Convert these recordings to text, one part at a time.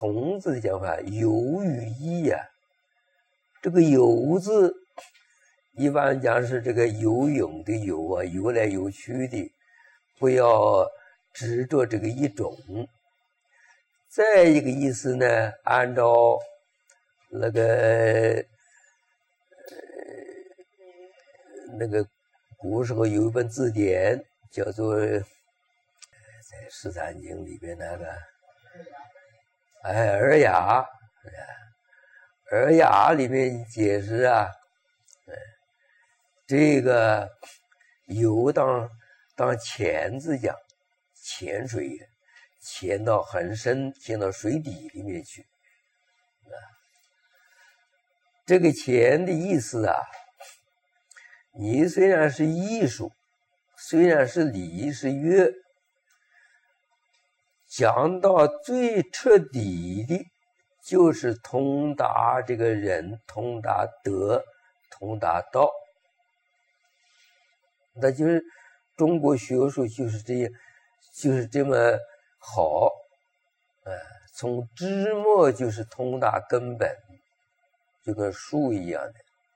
孔子的讲法，游于义呀。这个游字，一般讲是这个游泳的游啊，游来游去的，不要执着这个一种。再一个意思呢，按照那个古时候有一本字典，叫做在《十三经》里边那个尔雅，尔雅里面解释啊，这个游当潜字讲，潜水，潜到很深，潜到水底里面去。这个潜的意思啊，你虽然是艺术，虽然是礼是乐，讲到最彻底的，就是通达这个人，通达德，通达道。那就是中国学术就是这么好，从枝末就是通达根本，就跟树一样的。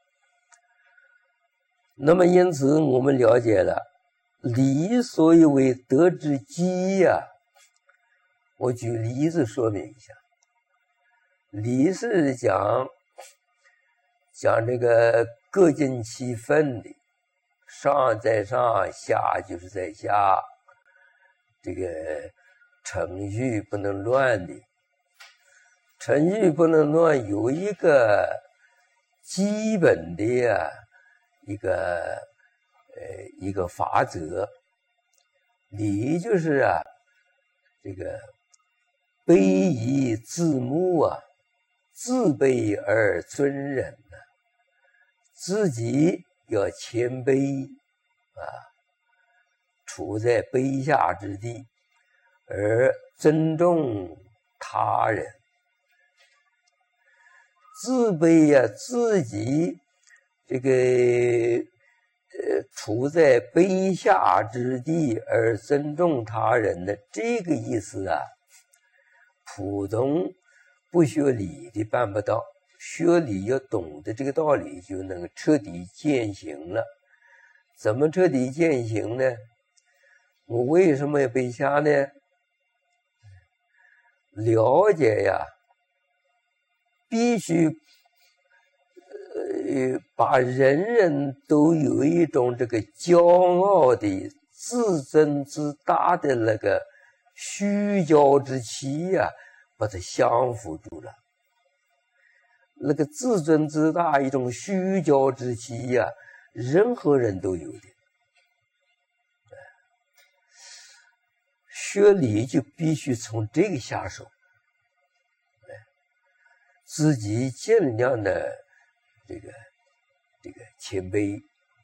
那么因此我们了解了礼所以为德之基呀，我举例子说明一下。礼是讲这个各尽其分的，上在上，下就是在下，这个程序不能乱的。程序不能乱，有一个基本的一个法则。礼就是这个卑夷自牧啊，自卑而尊人自己要谦卑处在卑下之地，而尊重他人。自卑自己这个处在卑下之地而尊重他人的这个意思普通不学礼的办不到，学礼要懂得这个道理，就能够彻底践行了。怎么彻底践行呢？我为什么要卑下呢？了解必须把人人都有一种这个骄傲的自尊自大的那个虚骄之气把它降服住了。那个自尊自大一种虚骄之气任何人都有的。学礼就必须从这个下手，自己尽量的这个谦卑，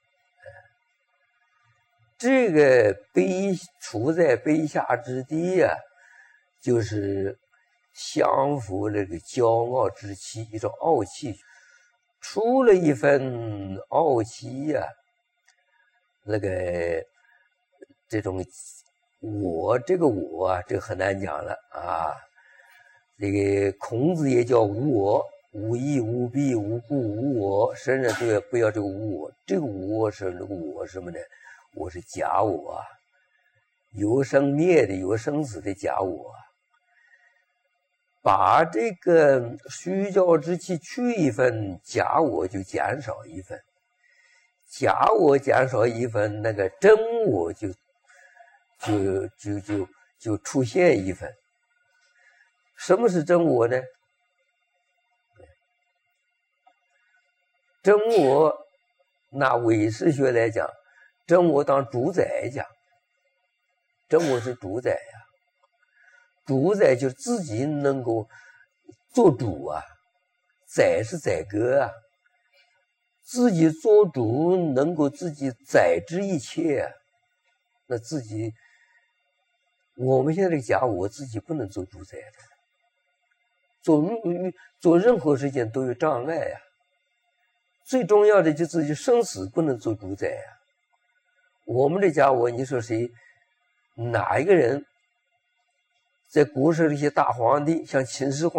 这个处在卑下之地就是降服那个骄傲之气，一种傲气。出了一份傲气那个这种这个很难讲了这个孔子也叫无我，无义无弊无故无我，圣人都要不要这个无我。这个无我是那个我什么呢？我是假我有生灭的，有生死的假我把这个虚骄之气去一分，假我就减少一分，假我减少一分，那个真我就出现一分。什么是真我呢？真我拿唯识学来讲，真我当主宰讲，真我是主宰主宰就是自己能够做主宰是宰割自己做主，能够自己宰制一切那自己，我们现在这个假我自己不能做主宰的，做任何事情都有障碍最重要的就自己生死不能做主宰我们这假我，你说谁哪一个人在古时这些大皇帝，像秦始皇